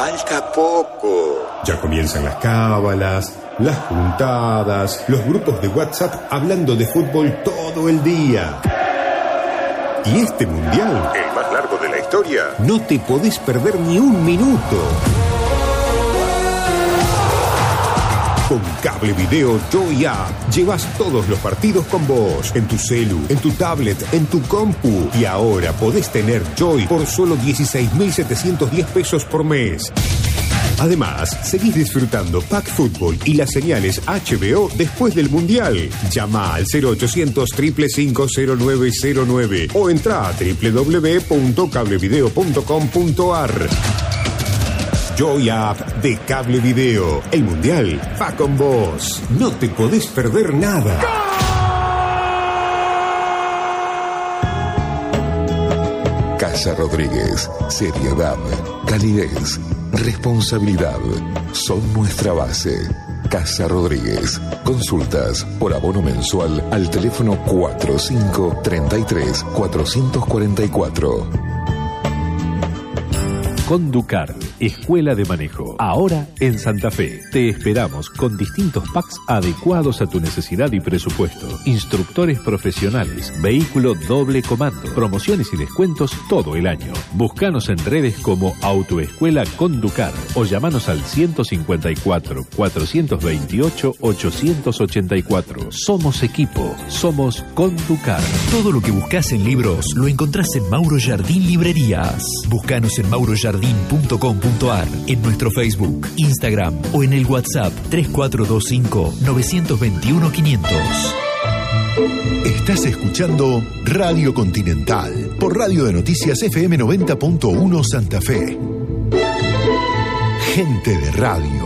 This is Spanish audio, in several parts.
falta poco. Ya comienzan las cábalas, las juntadas, los grupos de WhatsApp hablando de fútbol todo el día. Y este mundial, el más largo de la historia, no te podés perder ni un minuto. Con Cable Video Joy App llevas todos los partidos con vos, en tu celu, en tu tablet, en tu compu. Y ahora podés tener Joy por solo 16.710 pesos por mes. Además, seguís disfrutando Pack Fútbol y las señales HBO después del Mundial. Llama al 0800 555 0909 o entra a www.cablevideo.com.ar. Joy App de Cable Video. El Mundial va con vos. No te podés perder nada. Casa Rodríguez. Seriedad, calidez, responsabilidad son nuestra base. Casa Rodríguez. Consultas por abono mensual al teléfono 4533 444. Conducar, Escuela de Manejo. Ahora en Santa Fe. Te esperamos con distintos packs adecuados a tu necesidad y presupuesto. Instructores profesionales, vehículo doble comando, promociones y descuentos todo el año. Búscanos en redes como Autoescuela Conducar o llamanos al 154 428 884. Somos equipo, somos Conducar. Todo lo que buscas en libros lo encontrás en Mauro Jardín Librerías. Búscanos en maurojardín.com.ar, en nuestro Facebook, Instagram o en el WhatsApp 3425 921 500. Estás escuchando Radio Continental por Radio de Noticias FM 90.1 Santa Fe. Gente de radio.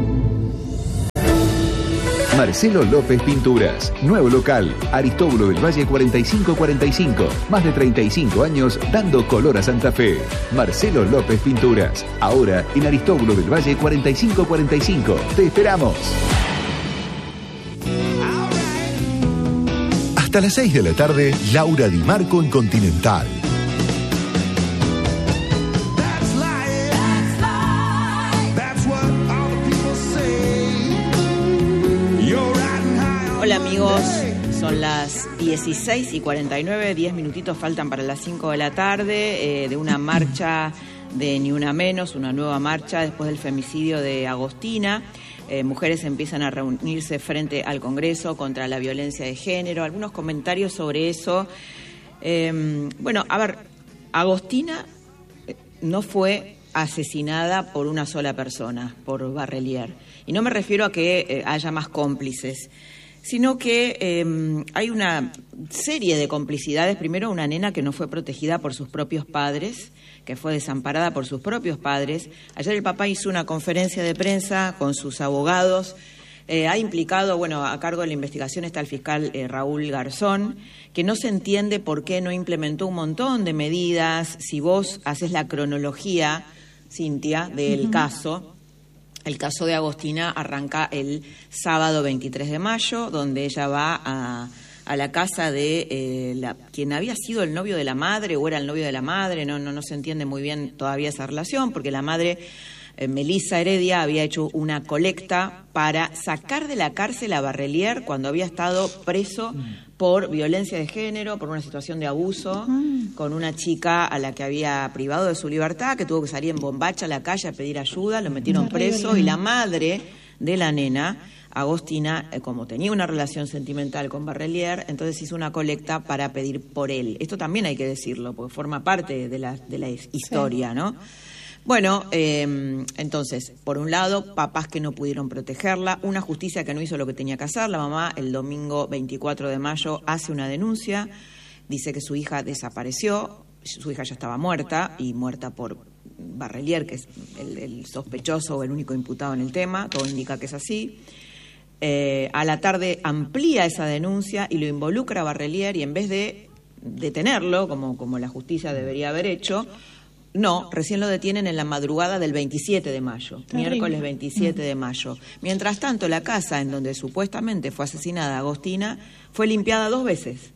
Marcelo López Pinturas, nuevo local, Aristóbulo del Valle 4545, más de 35 años dando color a Santa Fe. Marcelo López Pinturas, ahora en Aristóbulo del Valle 4545. ¡Te esperamos! Hasta las 6 de la tarde, Laura Di Marco en Continental. Hola amigos, son las 16:49, 10 minutitos faltan para las 5 de la tarde, de una marcha de Ni Una Menos, una nueva marcha después del femicidio de Agostina. Mujeres empiezan a reunirse frente al Congreso contra la violencia de género. Algunos comentarios sobre eso. Bueno, a ver, Agostina no fue asesinada por una sola persona, por Barrelier. Y no me refiero a que haya más cómplices, sino que hay una serie de complicidades. Primero, una nena que no fue protegida por sus propios padres, que fue desamparada por sus propios padres. Ayer el papá hizo una conferencia de prensa con sus abogados. Ha implicado, bueno, a cargo de la investigación está el fiscal Raúl Garzón, que no se entiende por qué no implementó un montón de medidas. Si vos haces la cronología, Cintia, del caso... El caso de Agostina arranca el sábado 23 de mayo, donde ella va a la casa de quien había sido el novio de la madre, o era el novio de la madre, no se entiende muy bien todavía esa relación, porque la madre, Melissa Heredia, había hecho una colecta para sacar de la cárcel a Barrelier cuando había estado preso por violencia de género, por una situación de abuso, con una chica a la que había privado de su libertad, que tuvo que salir en bombacha a la calle a pedir ayuda, lo metieron preso, y la madre de la nena, Agostina, como tenía una relación sentimental con Barrelier, entonces hizo una colecta para pedir por él. Esto también hay que decirlo, porque forma parte de la historia, ¿no? Bueno, entonces, por un lado, papás que no pudieron protegerla, una justicia que no hizo lo que tenía que hacer. La mamá, el domingo 24 de mayo, hace una denuncia, dice que su hija desapareció, su hija ya estaba muerta, y muerta por Barrelier, que es el sospechoso o el único imputado en el tema. Todo indica que es así. A la tarde amplía esa denuncia y lo involucra a Barrelier, y en vez de detenerlo, como la justicia debería haber hecho, no, recién lo detienen en la madrugada del 27 de mayo, miércoles 27 de mayo. Mientras tanto, la casa en donde supuestamente fue asesinada Agostina fue limpiada 2 veces,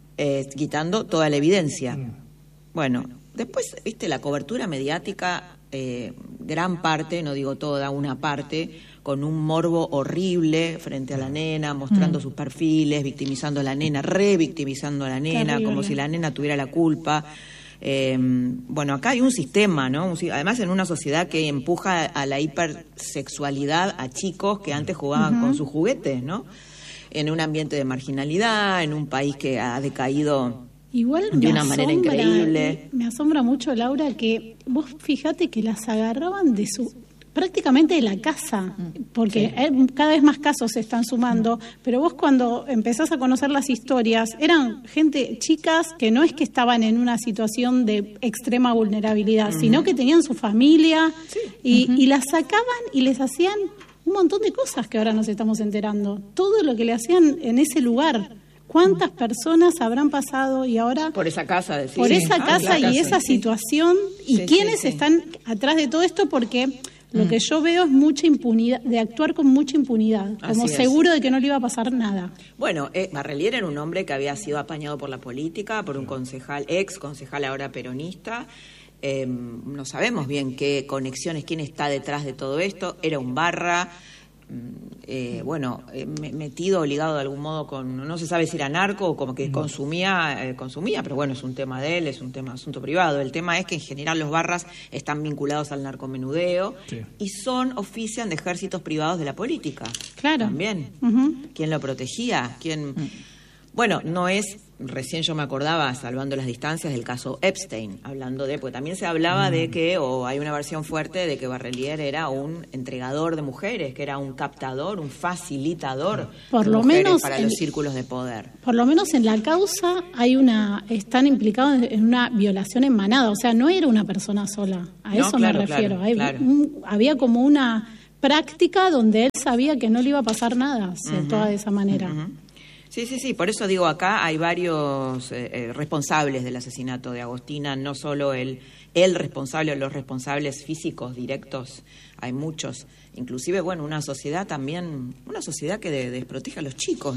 quitando toda la evidencia. Bueno, después, viste, la cobertura mediática gran parte, no digo toda, una parte, con un morbo horrible frente a la nena, mostrando sus perfiles, victimizando a la nena, revictimizando a la nena, terrible, como si la nena tuviera la culpa. Bueno, acá hay un sistema, ¿no? Además, en una sociedad que empuja a la hipersexualidad a chicos que antes jugaban con sus juguetes, ¿no? En un ambiente de marginalidad, en un país que ha decaído igual de una manera increíble. Me asombra mucho, Laura, que vos fíjate que las agarraban de prácticamente de la casa, porque cada vez más casos se están sumando, pero vos cuando empezás a conocer las historias, eran chicas que no es que estaban en una situación de extrema vulnerabilidad, sino que tenían su familia y las sacaban y les hacían un montón de cosas que ahora nos estamos enterando. Todo lo que le hacían en ese lugar. ¿Cuántas personas habrán pasado y ahora... Por esa casa, decís. Por esa casa y esa sí. situación. ¿Y quiénes están atrás de todo esto? Porque lo que yo veo es mucha impunidad, de actuar con mucha impunidad, como seguro de que no le iba a pasar nada. Bueno, Barrelier era un hombre que había sido apañado por la política, por un ex concejal ahora peronista. No sabemos bien qué conexiones, quién está detrás de todo esto. Era un barra... metido, ligado de algún modo con, no se sabe si era narco o como que consumía, pero bueno, es un tema de él, es un asunto privado. El tema es que en general los barras están vinculados al narcomenudeo y ofician de ejércitos privados de la política. Claro. También. ¿Quién lo protegía? Bueno, no es... Recién yo me acordaba, salvando las distancias, del caso Epstein, porque también se hablaba de que, hay una versión fuerte de que Barrelier era un entregador de mujeres, que era un captador, un facilitador por de lo mujeres menos para los círculos de poder. Por lo menos en la causa están implicados en una violación en manada, o sea, no era una persona sola, a eso me refiero. Había como una práctica donde él sabía que no le iba a pasar nada, se actuaba de esa manera. Sí, por eso digo, acá hay varios responsables del asesinato de Agostina, no solo el responsable o los responsables físicos directos, hay muchos, inclusive, una sociedad que desprotege a los chicos.